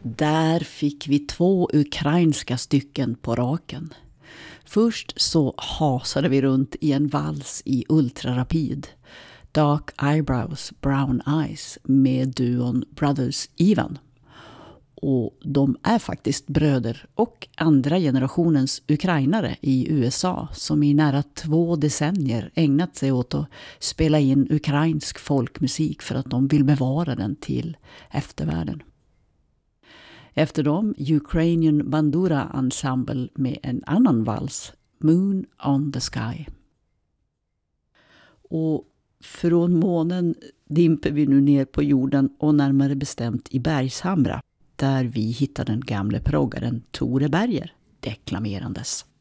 Där fick vi 2 ukrainska stycken på raken. Först så hasade vi runt i en vals i ultrarapid. Dark Eyebrows, Brown Eyes med duon Brothers Ivan. Och de är faktiskt bröder och andra generationens ukrainare i USA som i nära 2 decennier ägnat sig åt att spela in ukrainsk folkmusik för att de vill bevara den till eftervärlden. Efter dem Ukrainian Bandura Ensemble med en annan vals, Moon on the Sky. Och från månen dimper vi nu ner på jorden och närmare bestämt i Bergshamra, där vi hittar den gamle proggaren Tore Berger deklamerandes.